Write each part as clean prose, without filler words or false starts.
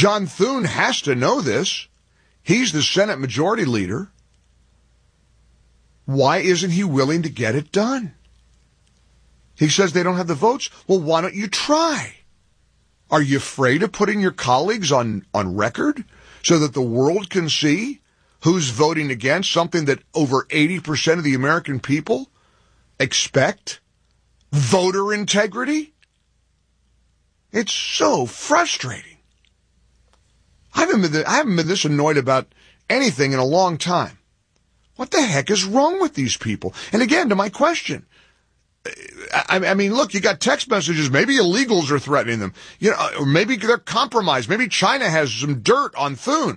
John Thune has to know this. He's the Senate Majority Leader. Why isn't he willing to get it done? He says they don't have the votes. Well, why don't you try? Are you afraid of putting your colleagues on record so that the world can see who's voting against something that over 80% of the American people expect? Voter integrity? It's so frustrating. I haven't been this annoyed about anything in a long time. What the heck is wrong with these people? And again, to my question, I mean, look, you got text messages. Maybe illegals are threatening them. You know, or maybe they're compromised. Maybe China has some dirt on Thune.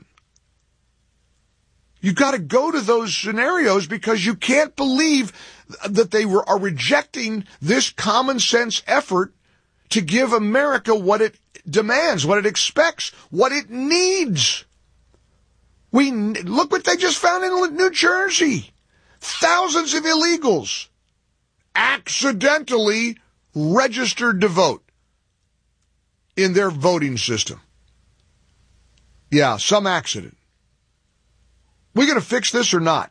You got to go to those scenarios because you can't believe that they are rejecting this common sense effort to give America what it demands, what it expects, what it needs. Look what they just found in New Jersey. Thousands of illegals accidentally registered to vote in their voting system. Yeah, some accident. We going to fix this or not?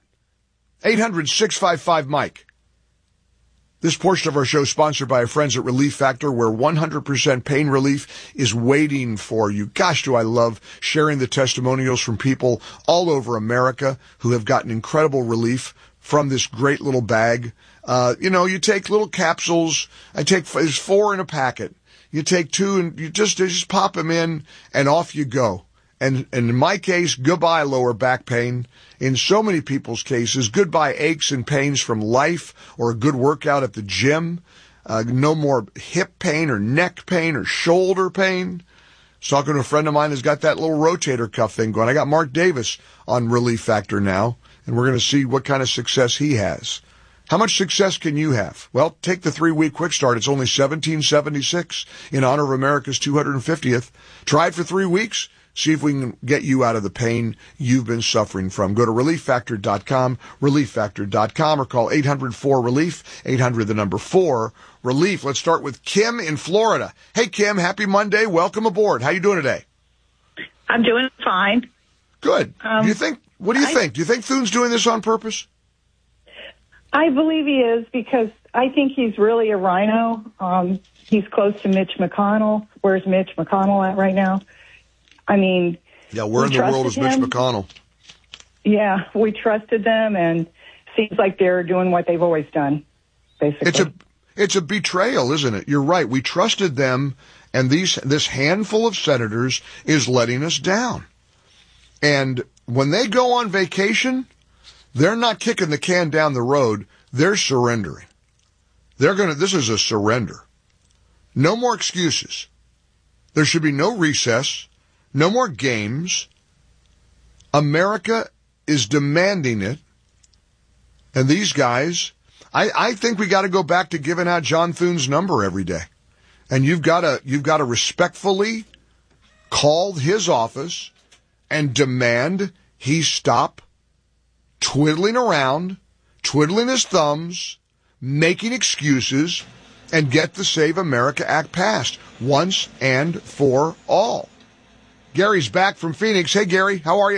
800-655-MIKE. This portion of our show is sponsored by our friends at Relief Factor, where 100% pain relief is waiting for you. Gosh, do I love sharing the testimonials from people all over America who have gotten incredible relief from this great little bag. You take little capsules. There's 4 in a packet. You take 2 and you just pop them in and off you go. And in my case, goodbye lower back pain. In so many people's cases, goodbye aches and pains from life or a good workout at the gym. No more hip pain or neck pain or shoulder pain. I was talking to a friend of mine who's got that little rotator cuff thing going. I got Mark Davis on Relief Factor now, and we're going to see what kind of success he has. How much success can you have? Well, take the 3-week quick start. It's only $17.76 in honor of America's 250th. Try it for 3 weeks. See if we can get you out of the pain you've been suffering from. Go to ReliefFactor.com, ReliefFactor.com, or call 800-4-RELIEF, 800-4-RELIEF. Let's start with Kim in Florida. Hey, Kim, happy Monday. Welcome aboard. How you doing today? I'm doing fine. Good. What do you think? Do you think Thune's doing this on purpose? I believe he is because I think he's really a rhino. He's close to Mitch McConnell. Where's Mitch McConnell at right now? I mean, yeah, where in the world is Mitch McConnell? Yeah, we trusted them, and seems like they're doing what they've always done, basically. It's a betrayal, isn't it? You're right. We trusted them, and this handful of senators is letting us down. And when they go on vacation, they're not kicking the can down the road. They're surrendering. This is a surrender. No more excuses. There should be no recess. No more games. America is demanding it. And these guys, I think we got to go back to giving out John Thune's number every day. And you've got to respectfully call his office and demand he stop twiddling around, twiddling his thumbs, making excuses, and get the Save America Act passed once and for all. Gary's back from Phoenix. Hey, Gary, how are you?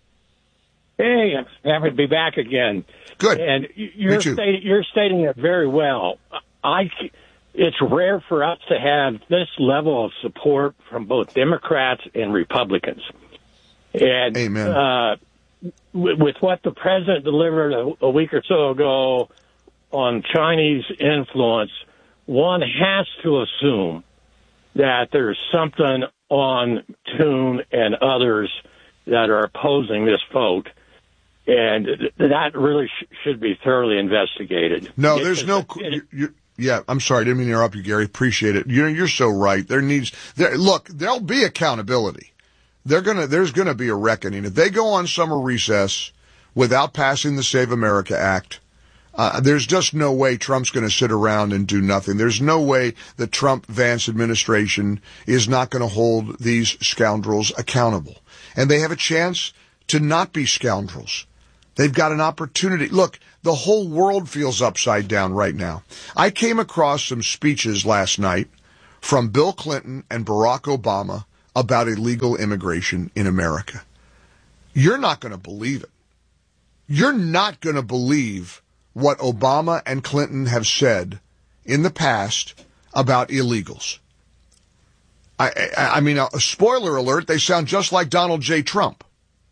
Hey, I'm happy to be back again. Good. And you're stating it very well. It's rare for us to have this level of support from both Democrats and Republicans. And amen. With what the president delivered a week or so ago on Chinese influence, one has to assume that there's something on Thune and others that are opposing this vote, and that really should be thoroughly investigated. No, there's no. Yeah, I'm sorry, I didn't mean to interrupt you, Gary. Appreciate it. You're so right. Look, there'll be accountability. There's gonna be a reckoning if they go on summer recess without passing the Save America Act. There's just no way Trump's going to sit around and do nothing. There's no way the Trump-Vance administration is not going to hold these scoundrels accountable. And they have a chance to not be scoundrels. They've got an opportunity. Look, the whole world feels upside down right now. I came across some speeches last night from Bill Clinton and Barack Obama about illegal immigration in America. You're not going to believe it. You're not going to believe what Obama and Clinton have said in the past about illegals. I mean, a spoiler alert, they sound just like Donald J. Trump.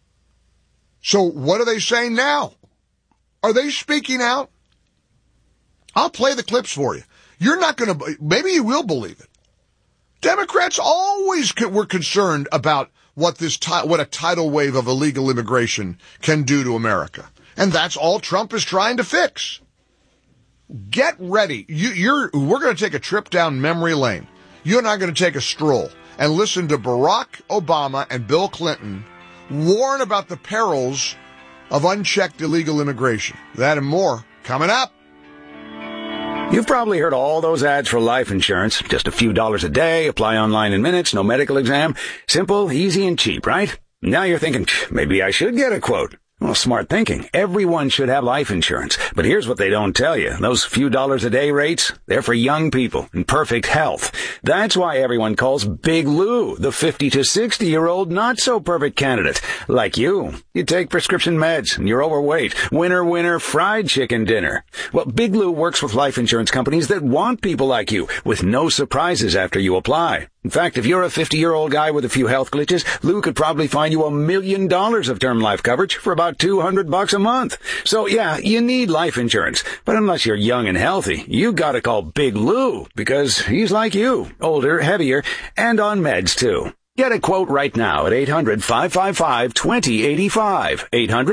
So what are they saying now? Are they speaking out? I'll play the clips for you. You're not going to, maybe you will believe it. Democrats always were concerned about what a tidal wave of illegal immigration can do to America. And that's all Trump is trying to fix. Get ready. We're going to take a trip down memory lane. You and I are going to take a stroll and listen to Barack Obama and Bill Clinton warn about the perils of unchecked illegal immigration. That and more coming up. You've probably heard all those ads for life insurance. Just a few dollars a day, apply online in minutes, no medical exam. Simple, easy, and cheap, right? Now you're thinking, maybe I should get a quote. Well, smart thinking. Everyone should have life insurance. But here's what they don't tell you. Those few dollars a day rates, they're for young people in perfect health. That's why everyone calls Big Lou the 50 to 60-year-old not-so-perfect candidate. Like you. You take prescription meds and you're overweight. Winner, fried chicken dinner. Well, Big Lou works with life insurance companies that want people like you with no surprises after you apply. In fact, if you're a 50-year-old guy with a few health glitches, Lou could probably find you $1 million of term life coverage for about $200 a month. So yeah, you need life insurance. But unless you're young and healthy, you gotta call Big Lou because he's like you, older, heavier, and on meds too. Get a quote right now at 800-555-2085,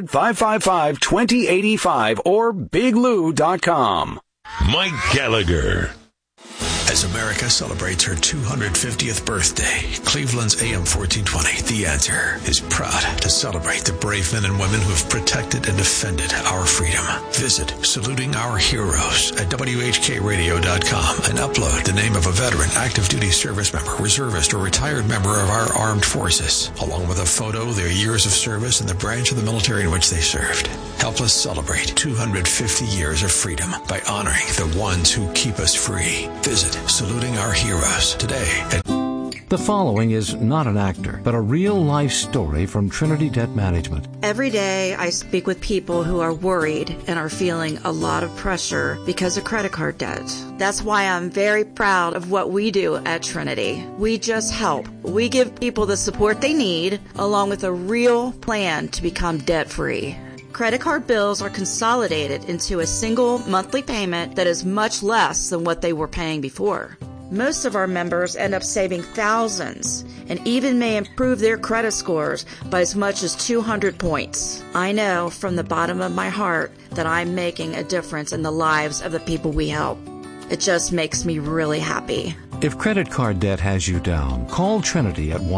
800-555-2085, or biglou.com. Mike Gallagher. As America celebrates her 250th birthday, Cleveland's AM 1420, The Answer, is proud to celebrate the brave men and women who have protected and defended our freedom. Visit Saluting Our Heroes at WHKRadio.com and upload the name of a veteran, active duty service member, reservist, or retired member of our armed forces, along with a photo, their years of service, and the branch of the military in which they served. Help us celebrate 250 years of freedom by honoring the ones who keep us free. Visit Saluting Our Heroes today. The following is not an actor, but a real-life story from Trinity Debt Management. Every day I speak with people who are worried and are feeling a lot of pressure because of credit card debt. That's why I'm very proud of what we do at Trinity. We just help. We give people the support they need, along with a real plan to become debt-free. Credit card bills are consolidated into a single monthly payment that is much less than what they were paying before. Most of our members end up saving thousands and even may improve their credit scores by as much as 200 points. I know from the bottom of my heart that I'm making a difference in the lives of the people we help. It just makes me really happy. If credit card debt has you down, call Trinity at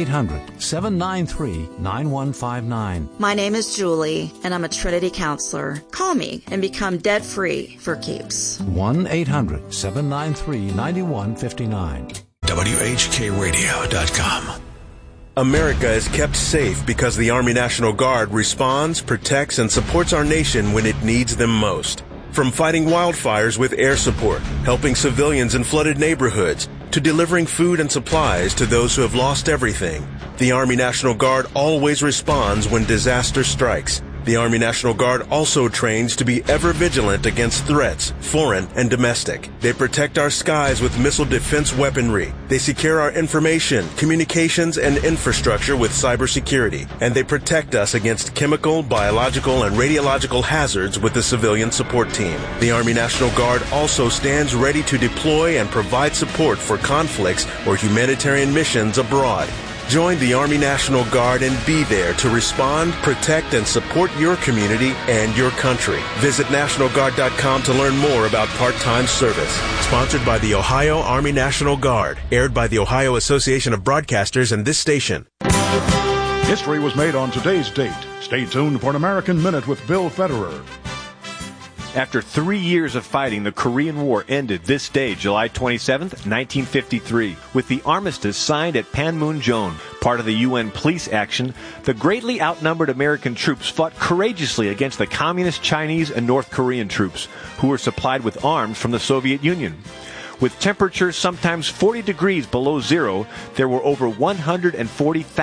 1-800-793-9159. My name is Julie, and I'm a Trinity counselor. Call me and become debt-free for keeps. 1-800-793-9159. WHKRadio.com. America is kept safe because the Army National Guard responds, protects, and supports our nation when it needs them most. From fighting wildfires with air support, helping civilians in flooded neighborhoods, to delivering food and supplies to those who have lost everything, the Army National Guard always responds when disaster strikes. The Army National Guard also trains to be ever vigilant against threats, foreign and domestic. They protect our skies with missile defense weaponry. They secure our information, communications, and infrastructure with cybersecurity. And they protect us against chemical, biological, and radiological hazards with the civilian support team. The Army National Guard also stands ready to deploy and provide support for conflicts or humanitarian missions abroad. Join the Army National Guard and be there to respond, protect, and support your community and your country. Visit NationalGuard.com to learn more about part-time service. Sponsored by the Ohio Army National Guard. Aired by the Ohio Association of Broadcasters and this station. History was made on today's date. Stay tuned for an American Minute with Bill Federer. After 3 years of fighting, the Korean War ended this day, July 27, 1953, with the armistice signed at Panmunjom. Part of the UN police action, the greatly outnumbered American troops fought courageously against the Communist Chinese and North Korean troops, who were supplied with arms from the Soviet Union. With temperatures sometimes 40 degrees below zero, there were over 140,000